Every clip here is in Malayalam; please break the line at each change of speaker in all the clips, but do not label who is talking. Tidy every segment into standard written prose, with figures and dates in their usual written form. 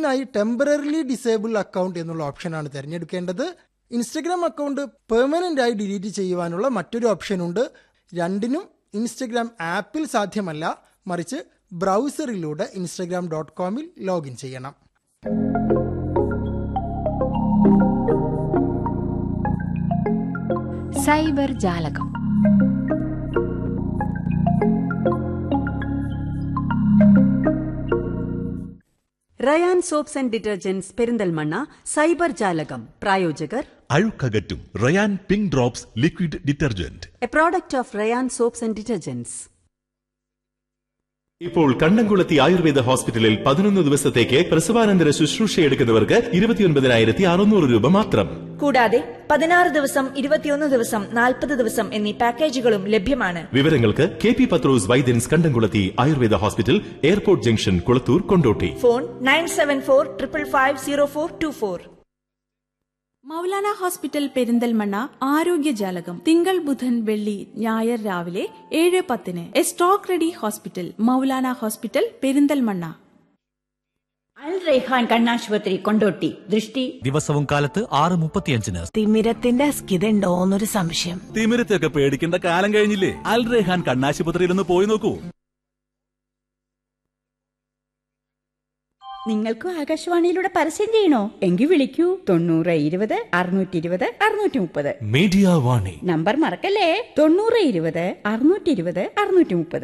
അതിനായി ടെമ്പററിലി ഡിസേബിൾ അക്കൗണ്ട് എന്നുള്ള ഓപ്ഷനാണ് തിരഞ്ഞെടുക്കേണ്ടത്. ഇൻസ്റ്റഗ്രാം അക്കൗണ്ട് പെർമനന്റ് ആയി ഡിലീറ്റ് ചെയ്യുവാനുള്ള മറ്റൊരു ഓപ്ഷനുണ്ട്. രണ്ടിനും ഇൻസ്റ്റഗ്രാം ആപ്പിൽ സാധ്യമല്ല, മറിച്ച് ബ്രൗസറിലൂടെ instagram.com ലോഗിൻ ചെയ്യണം.
സൈബർ ജാലകം.
Ryan soaps and detergents Perinthalmanna cyber ജാലകം. പ്രായോജകർ
അഴുക്കകറ്റും Ryan pink drops liquid detergent,
A product of Ryan soaps and detergents.
ഇപ്പോൾ കണ്ടംകുളത്തി ആയുർവേദ ഹോസ്പിറ്റലിൽ 11 ദിവസത്തേക്ക് പ്രസവാനന്തര ശുശ്രൂഷയെടുക്കുന്നവർക്ക് 29,600 രൂപ മാത്രം.
കൂടാതെ 16 ദിവസം, 21 ദിവസം, 40 ദിവസം എന്നീ പാക്കേജുകളും ലഭ്യമാണ്.
വിവരങ്ങൾക്ക് KP പത്രോസ് വൈദ്യൻസ് കണ്ടംകുളത്തി Ayurveda hospital, airport junction, Kulathur, Kondotty.
Phone 9745550424.
Maulana hospital Perinthalmanna ആരോഗ്യജാലകം. തിങ്കൾ, ബുധൻ, വെള്ളി, ഞായർ രാവിലെ 7:10. A stock ready hospital, Maulana hospital Perinthalmanna.
അൽ റൈഹാൻ കണ്ണാശുപത്രി, കൊണ്ടോട്ടി. ദൃഷ്ടി
ദിവസവും കാലത്ത് 6:35.
തിമിരത്തിന്റെ അസ്കിതണ്ടോന്നൊരു സംശയം.
തിമിരത്തൊക്കെ പേടിക്കേണ്ട കാലം കഴിഞ്ഞില്ലേ? അൽ റൈഹാൻ കണ്ണാശുപത്രിയിൽ ഒന്ന് പോയി നോക്കൂ.
നിങ്ങൾക്കും ആകാശവാണിയിലൂടെ പരസ്യം ചെയ്യണോ? എങ്കിൽ വിളിക്കൂ 9020-620-630.
മീഡിയ വാണി
നമ്പർ മറക്കല്ലേ, 9020-620-630.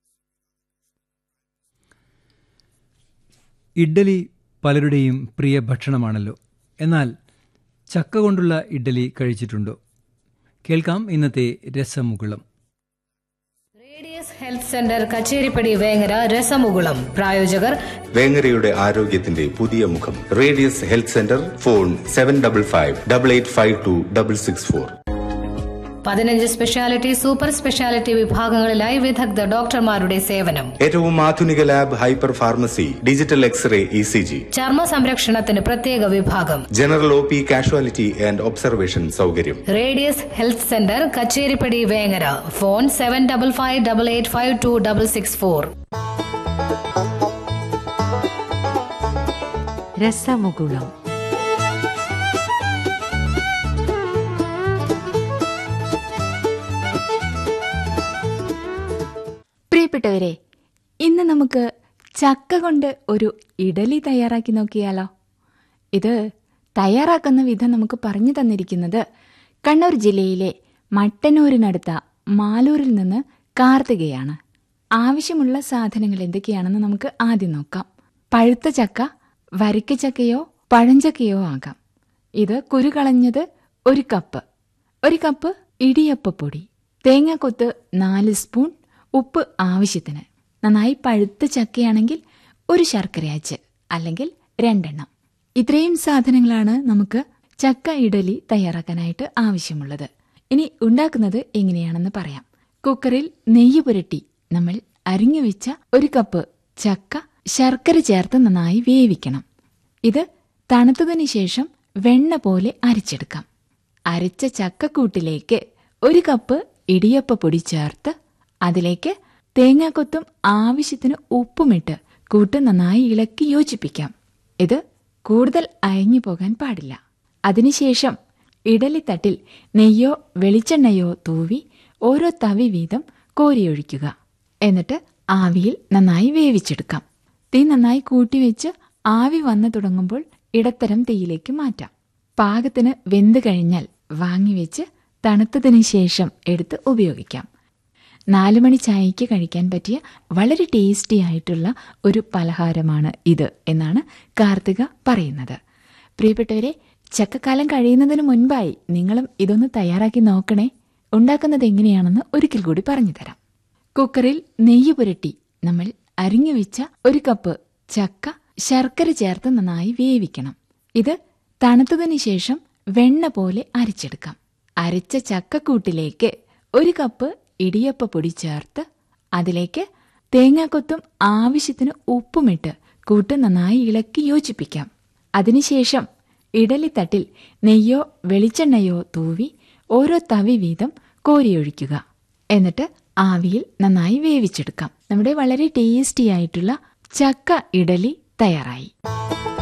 ഇഡ്ഡലി പലരുടെയും പ്രിയ ഭക്ഷണമാണല്ലോ. എന്നാൽ ചക്ക കൊണ്ടുള്ള ഇഡ്ഡലി കഴിച്ചിട്ടുണ്ടോ? കേൾക്കാം ഇന്നത്തെ രസമുകുളം.
Radius health centre, Kacheripadi, Vengara. രസമുകുളം പ്രായോജകർ
വേങ്ങരയുടെ ആരോഗ്യത്തിന്റെ പുതിയ മുഖം radius health centre. Phone 7555885266.
15 speciality, super speciality വിഭാഗങ്ങളിലായി വിദഗ്ധ ഡോക്ടർമാരുടെ സേവനം.
ഏറ്റവും ആധുനിക lab, hyper pharmacy, digital x-ray, ECG.
ചർമ്മ സംരക്ഷണത്തിന് പ്രത്യേക വിഭാഗം.
General OP, casualty and observation സൗകര്യം.
Radius health centre, Kacheripadi, Vengara. Phone 7555885266.
രസമുകുളം. പ്രിയപ്പെട്ടവരെ, ഇന്ന് നമുക്ക് ചക്ക കൊണ്ട് ഒരു ഇഡലി തയ്യാറാക്കി നോക്കിയാലോ? ഇത് തയ്യാറാക്കുന്ന വിധം നമുക്ക് പറഞ്ഞു തന്നിരിക്കുന്നത് കണ്ണൂർ ജില്ലയിലെ മട്ടന്നൂരിനടുത്ത മാലൂരിൽ നിന്ന് കാർത്തികയാണ്. ആവശ്യമുള്ള സാധനങ്ങൾ എന്തൊക്കെയാണെന്ന് നമുക്ക് ആദ്യം നോക്കാം. പഴുത്ത ചക്ക, വരിക്കച്ചക്കയോ പഴഞ്ചക്കയോ ആകാം. ഇത് കുരുകളഞ്ഞത് 1 കപ്പ്, 1 കപ്പ് ഇടിയപ്പപ്പൊടി, തേങ്ങാക്കൊത്ത് 4 സ്പൂൺ, ഉപ്പ് ആവശ്യത്തിന്. നന്നായി പഴുത്ത ചക്കയാണെങ്കിൽ 1 ശർക്കര അച്ച് അല്ലെങ്കിൽ 2 എണ്ണം. ഇത്രയും സാധനങ്ങളാണ് നമുക്ക് ചക്ക ഇഡലി തയ്യാറാക്കാനായിട്ട് ആവശ്യമുള്ളത്. ഇനി ഉണ്ടാക്കുന്നത് എങ്ങനെയാണെന്ന് പറയാം. കുക്കറിൽ നെയ്യ് പുരട്ടി നമ്മൾ അരിഞ്ഞു വെച്ച 1 കപ്പ് ചക്ക ശർക്കര ചേർത്ത് നന്നായി വേവിക്കണം. ഇത് തണുത്തതിന് ശേഷം വെണ്ണ പോലെ അരച്ചെടുക്കാം. അരച്ച ചക്കക്കൂട്ടിലേക്ക് 1 കപ്പ് ഇടിയപ്പപ്പൊടി ചേർത്ത് അതിലേക്ക് തേങ്ങാക്കൊത്തും ആവശ്യത്തിന് ഉപ്പുമിട്ട് കൂട്ട് നന്നായി ഇളക്കി യോജിപ്പിക്കാം. ഇത് കൂടുതൽ അയഞ്ഞു പോകാൻ പാടില്ല. അതിനുശേഷം ഇഡലിത്തട്ടിൽ നെയ്യോ വെളിച്ചെണ്ണയോ തൂവി ഓരോ തവി വീതം കോരിയൊഴിക്കുക. എന്നിട്ട് ആവിയിൽ നന്നായി വേവിച്ചെടുക്കാം. തീ നന്നായി കൂട്ടിവെച്ച് ആവി വന്നു തുടങ്ങുമ്പോൾ ഇടത്തരം തീയിലേക്ക് മാറ്റാം. പാകത്തിന് വെന്ത് കഴിഞ്ഞാൽ വാങ്ങിവെച്ച് തണുത്തതിന് ശേഷം എടുത്ത് ഉപയോഗിക്കാം. 4 മണി ചായയ്ക്ക് കഴിക്കാൻ പറ്റിയ വളരെ ടേസ്റ്റി ആയിട്ടുള്ള ഒരു പലഹാരമാണ് ഇത് എന്നാണ് കാർത്തിക പറയുന്നത്. പ്രിയപ്പെട്ടവരെ, ചക്കക്കാലം കഴിയുന്നതിന് മുൻപായി നിങ്ങളും ഇതൊന്ന് തയ്യാറാക്കി നോക്കണേ. ഉണ്ടാക്കുന്നത് എങ്ങനെയാണെന്ന് ഒരിക്കൽ കൂടി പറഞ്ഞു തരാം. കുക്കറിൽ നെയ്യ് പുരട്ടി നമ്മൾ അരിഞ്ഞു വെച്ച 1 കപ്പ് ചക്ക ശർക്കര ചേർത്ത് നന്നായി വേവിക്കണം. ഇത് തണുത്തതിന് ശേഷം വെണ്ണ പോലെ അരച്ചെടുക്കാം. അരച്ച ചക്കക്കൂട്ടിലേക്ക് 1 കപ്പ് ഇടിയപ്പപ്പൊടി ചേർത്ത് അതിലേക്ക് തേങ്ങാക്കൊത്തും ആവശ്യത്തിന് ഉപ്പുമിട്ട് കൂട്ട് നന്നായി ഇളക്കി യോജിപ്പിക്കാം. അതിനുശേഷം ഇഡലിത്തട്ടിൽ നെയ്യോ വെളിച്ചെണ്ണയോ തൂവി ഓരോ തവി വീതം കോരിയൊഴിക്കുക. എന്നിട്ട് ആവിയിൽ നന്നായി വേവിച്ചെടുക്കാം. നമ്മുടെ വളരെ ടേസ്റ്റി ആയിട്ടുള്ള ചക്ക ഇഡലി തയ്യാറായി.